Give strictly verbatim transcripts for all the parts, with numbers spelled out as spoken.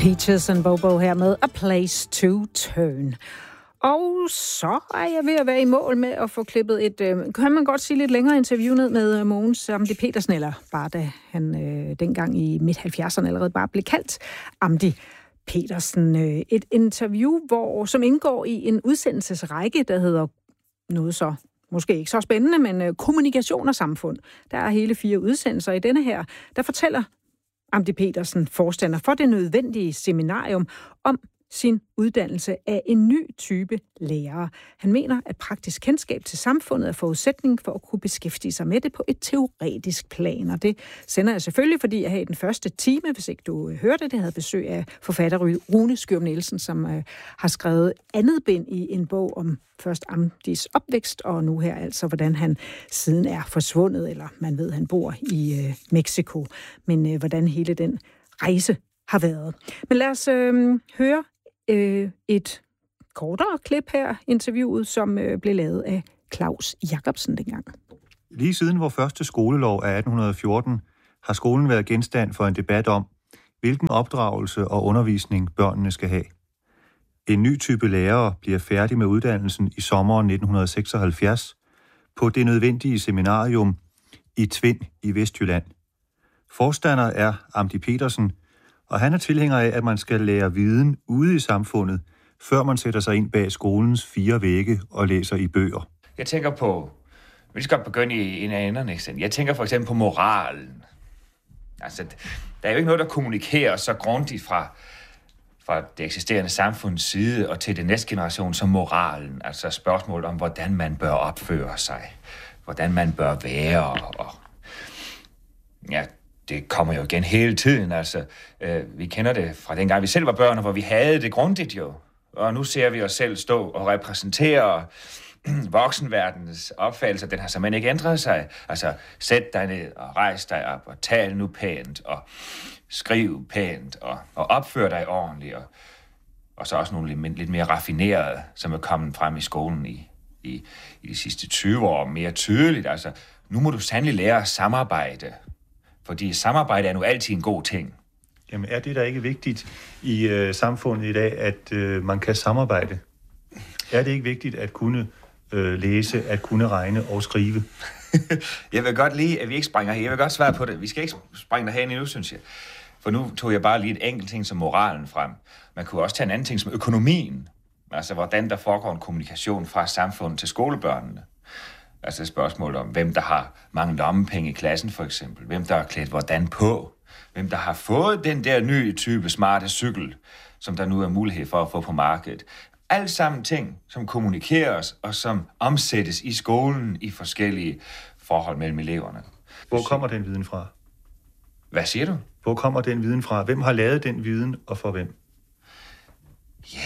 Peaches and Bobo her med A Place to Turn. Og så er jeg ved at være i mål med at få klippet et, øh, kan man godt sige, lidt længere interview ned med øh, Mogens Amdi Petersen, eller bare da han øh, dengang i midt halvfjerdserne allerede bare blev kaldt Amdi Petersen. Øh, et interview, hvor, som indgår i en udsendelsesrække, der hedder noget så måske ikke så spændende, men øh, kommunikation og samfund. Der er hele fire udsendelser i denne her, der fortæller Amdi Petersen, forstander for det nødvendige seminarium, om sin uddannelse af en ny type lærere. Han mener, at praktisk kendskab til samfundet er forudsætning for at kunne beskæftige sig med det på et teoretisk plan. Og det sender jeg selvfølgelig, fordi jeg her i den første time, hvis ikke du hørte det, havde besøg af forfatter Rune Skjøm Nielsen, som øh, har skrevet andet bind i en bog om først Amdis opvækst, og nu her altså, hvordan han siden er forsvundet, eller man ved, han bor i øh, Mexico. Men øh, hvordan hele den rejse har været. Men lad os øh, høre øh, et kortere klip her, interviewet, som øh, blev lavet af Claus Jacobsen dengang. Lige siden vor første skolelov af atten fjorten har skolen været genstand for en debat om, hvilken opdragelse og undervisning børnene skal have. En ny type lærere bliver færdig med uddannelsen i sommeren nitten seksoghalvfjerds på det nødvendige seminarium i Tvind i Vestjylland. Forstander er Amdi Petersen, og han er tilhænger af, at man skal lære viden ude i samfundet, før man sætter sig ind bag skolens fire vægge og læser i bøger. Jeg tænker på, vi skal begynde i en af enderne, jeg tænker for eksempel på moralen. Altså, der er jo ikke noget, der kommunikerer så grundigt fra, fra det eksisterende samfunds side og til det næste generation som moralen. Altså spørgsmål om, hvordan man bør opføre sig, hvordan man bør være, og ja, det kommer jo igen hele tiden, altså. Øh, vi kender det fra dengang, vi selv var børn, hvor vi havde det grundigt jo. Og nu ser vi os selv stå og repræsentere voksenverdenens opfattelse. Den har simpelthen ikke ændret sig. Altså, sæt dig ned og rejs dig op og tal nu pænt og skriv pænt og, og opfør dig ordentligt. Og, og så også nogle lidt, lidt mere raffinerede, som er kommet frem i skolen i, i, i de sidste tyve år. Mere tydeligt, altså. Nu må du sandelig lære at samarbejde. Fordi samarbejde er nu altid en god ting. Jamen er det da ikke vigtigt i øh, samfundet i dag, at øh, man kan samarbejde? Er det ikke vigtigt at kunne øh, læse, at kunne regne og skrive? Jeg vil godt lide, at vi ikke springer her. Jeg vil godt svare på det. Vi skal ikke springe derhen endnu, synes jeg. For nu tog jeg bare lige et enkelt ting som moralen frem. Man kunne også tage en anden ting som økonomien. Altså hvordan der foregår en kommunikation fra samfundet til skolebørnene. Altså et spørgsmål om, hvem der har mange lommepenge i klassen for eksempel. Hvem der er klædt hvordan på. Hvem der har fået den der nye type smarte cykel, som der nu er mulighed for at få på markedet. Alt sammen ting, som kommunikeres og som omsættes i skolen i forskellige forhold mellem eleverne. Hvor kommer den viden fra? Hvad siger du? Hvor kommer den viden fra? Hvem har lavet den viden, og for hvem? Ja,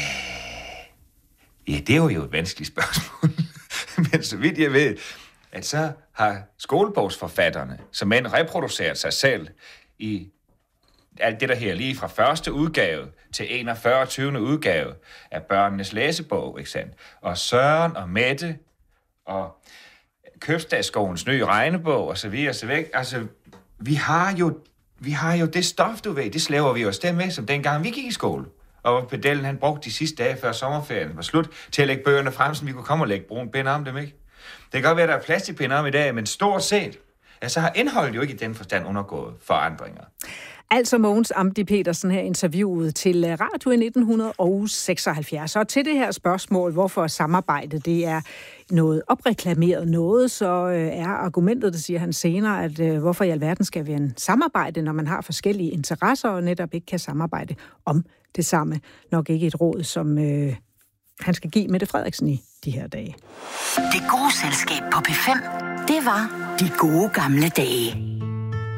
yeah. ja det er jo et vanskeligt spørgsmål. Men så vidt jeg ved, at så har skolebogsforfatterne, som end reproduceret sig selv i alt det, der her lige fra første udgave til enogfyrre tyvende udgave af børnenes læsebog, ikke sandt? Og Søren og Mette og Købstadsskolens nye regnebog og så videre og så væk. Altså, vi har jo, vi har jo det stof, du ved, det slæver vi os dem med, som dengang vi gik i skole. Og pedellen, han brugte de sidste dage før sommerferien var slut til at lægge bøgerne frem, så vi kunne komme og lægge brun pind om dem, ikke? Det kan godt være, at der er plastikpind om i dag, men stort set, ja, så har indholdet jo ikke i den forstand undergået forandringer. Altså Mogens Amdi Petersen her interviewet til Radio i nitten seksoghalvfjerds. Og til det her spørgsmål, hvorfor samarbejde det er noget opreklameret noget, så er argumentet, det siger han senere, at hvorfor i alverden skal vi en samarbejde, når man har forskellige interesser og netop ikke kan samarbejde om det samme. Nok ikke et råd, som øh, han skal give Mette Frederiksen i de her dage. Det gode selskab på P fem, det var de gode gamle dage.